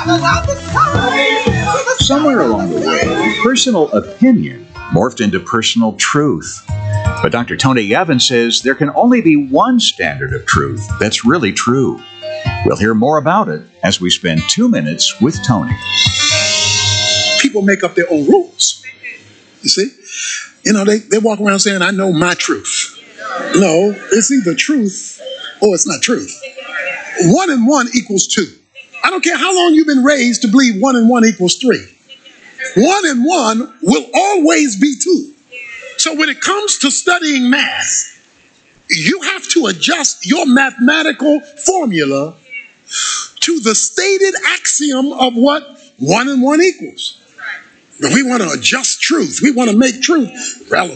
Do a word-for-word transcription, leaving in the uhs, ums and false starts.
Somewhere along the way, personal opinion morphed into personal truth. But Doctor Tony Evans says there can only be one standard of truth that's really true. We'll hear more about it as we spend two minutes with Tony. People make up their own rules. You see? You know, they, they walk around saying, I know my truth. No, it's either truth or it's not truth. One and one equals two. I don't care how long you've been raised to believe one and one equals three. One and one will always be two. So when it comes to studying math, you have to adjust your mathematical formula to the stated axiom of what one and one equals. But we want to adjust truth. We want to make truth relevant.